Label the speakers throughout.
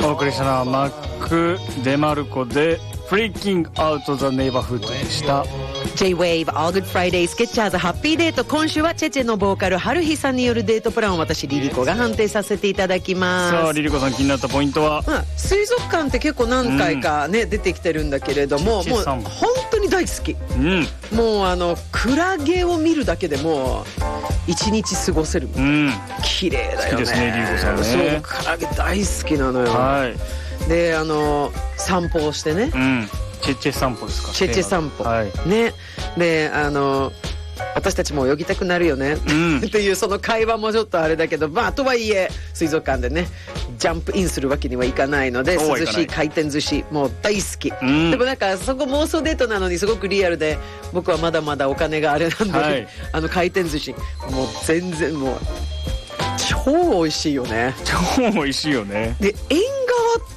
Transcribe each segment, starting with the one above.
Speaker 1: お送りしたのはマック・デマルコでフリーキングアウトザネイバーフードでした。
Speaker 2: J-Wave All Good Friday スケッチャーズハッピーデート。今週はチェチェのボーカルハルヒさんによるデートプランを私リリコが判定させていただきます。
Speaker 1: さあリリコさん気になったポイントは、
Speaker 2: 水族館って結構何回かね、出てきてるんだけれども、もう本当に大好き、もうクラゲを見るだけでも一日過ごせる、綺麗だよね。好きですねリリコさんね。そうクラゲ大好きなのよ。で散歩をしてね、
Speaker 1: チェチェ散歩ですか。
Speaker 2: チェチェ散歩、ね。で私たちも泳ぎたくなるよね、っていうその会話もちょっとあれだけど、まあとはいえ水族館でねジャンプインするわけにはいかないので、涼しい回転寿司もう大好き、でもなんかそこ妄想デートなのにすごくリアルで、僕はまだまだお金があれなんで、回転寿司もう全然もう超美味しいよね。
Speaker 1: 超美味しいよね。
Speaker 2: で縁側って、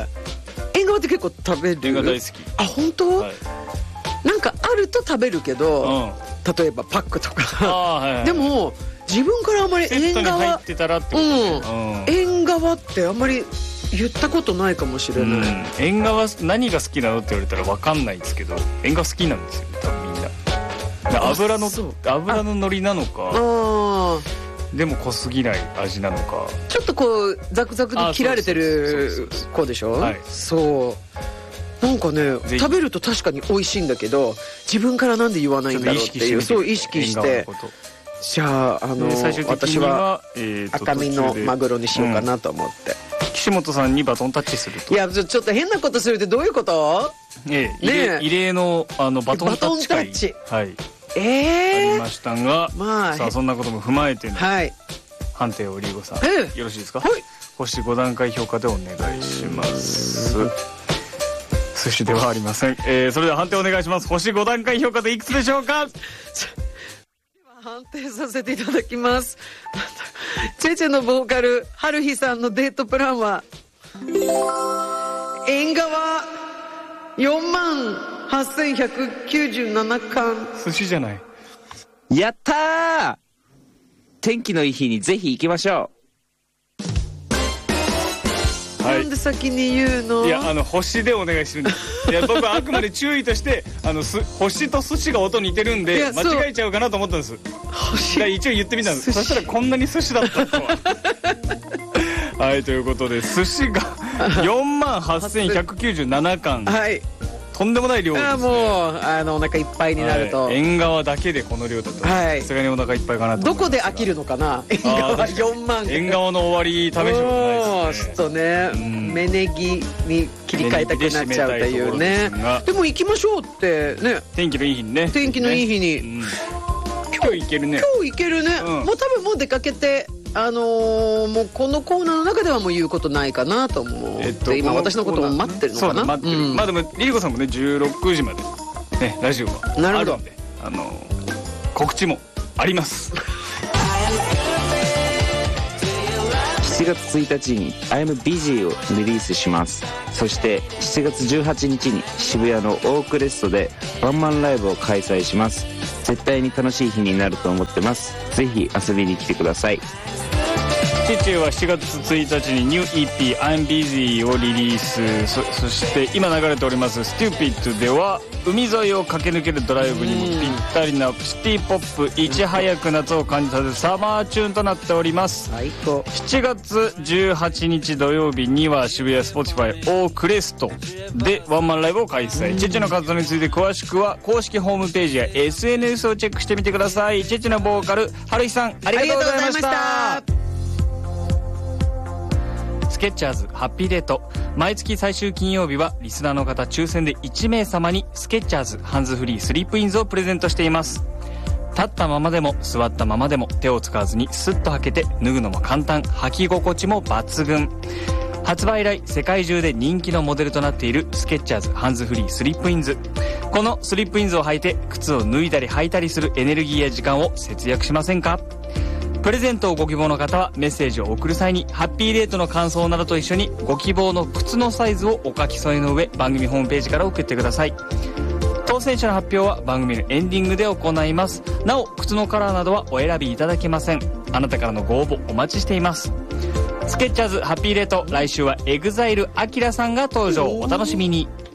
Speaker 2: 縁側って結構食べる。
Speaker 1: 縁側大好き。
Speaker 2: あ本当、なんかあると食べるけど、例えばパックとかでも自分からあまり縁側入ってたらってことね、縁側ってあんまり言ったことないかもしれない、
Speaker 1: 縁側何が好きなのって言われたら分かんないんですけど、縁側好きなんですよ多分みんな。油の海苔なのか、でも濃すぎない味なのか、
Speaker 2: ちょっとこうザクザクに切られてる子でしょ。そうなんかね食べると確かに美味しいんだけど、自分からなんで言わないんだろうっていう、そう意識して、じゃあ私は赤身のマグロにしようかなと思って、
Speaker 1: 岸本さんにバトンタッチすると。
Speaker 2: いやちょっと変なことするってどういうこと？
Speaker 1: 異例のバトンタッチ会、ありましたが、さあそんなことも踏まえての判定をリーゴさんよろしいですか。星5段階評価でお願いします。寿司ではありません。それでは判定お願いします。星5段階評価でいくつでしょうか。で
Speaker 2: は判定させていただきます。チェチェのボーカルハルヒさんのデートプランは縁側48,197貫。
Speaker 1: 寿司じゃない。
Speaker 3: やったー。天気のいい日にぜひ行きましょう。
Speaker 2: なんで先に言うの？
Speaker 1: いや星でお願いしてるんです。いや僕はあくまで注意として星と寿司が音似てるんで間違えちゃうかなと思ったんです。一応言ってみたんです。そしたらこんなに寿司だったとは。はいということで寿司が48,197貫。とんでもない量ですね。
Speaker 2: もうお腹いっぱいになると、
Speaker 1: 縁側だけでこの量だとさすがにお腹いっぱいかなと。
Speaker 2: どこで飽きるのかな。縁側4万。
Speaker 1: 縁側の終わり試したことないですね。
Speaker 2: ちょっとね芽ネギに切り替えたくなっちゃうというね。でも行きましょうってね。
Speaker 1: 天気のいい日にね。
Speaker 2: 天気のいい日に
Speaker 1: 今日行けるね。
Speaker 2: 今日行けるね。もう多分もう出かけてもうこのコーナーの中ではもう言うことないかなと思って今私のことも待ってるのかな。
Speaker 1: 待ってる。まあでもリリコさんもね16時までねラジオがあるんで告知もあります。
Speaker 3: 7月1日に I'm Busy をリリースします。そして7月18日に渋谷のオークレストでワンマンライブを開催します。絶対に楽しい日になると思ってます。ぜひ遊びに来てください。
Speaker 1: チェチェは7月1日にニュー EP I'm Busy をリリース。そして今流れております Stupid では海沿いを駆け抜けるドライブにもぴったりなシティポップいち早く夏を感じさせるサマーチューンとなっております。
Speaker 2: 最高。
Speaker 1: 7月18日土曜日には渋谷スポティファイオークレストでワンマンライブを開催。チェチェの活動について詳しくは公式ホームページや SNS をチェックしてみてください。チェチェのボーカルはるひさんありがとうございました。スケッチャーズハッピーデート、毎月最終金曜日はリスナーの方抽選で1名様にスケッチャーズハンズフリースリープインズをプレゼントしています。立ったままでも座ったままでも手を使わずにスッと履けて脱ぐのも簡単、履き心地も抜群。発売以来世界中で人気のモデルとなっているスケッチャーズハンズフリースリップインズ。このスリップインズを履いて靴を脱いだり履いたりするエネルギーや時間を節約しませんか？プレゼントをご希望の方はメッセージを送る際にハッピーデートの感想などと一緒にご希望の靴のサイズをお書き添えの上番組ホームページから送ってください。当選者の発表は番組のエンディングで行います。なお靴のカラーなどはお選びいただけません。あなたからのご応募お待ちしています。 スケッチャーズハッピーレート、来週はEXILEアキラさんが登場。お楽しみに。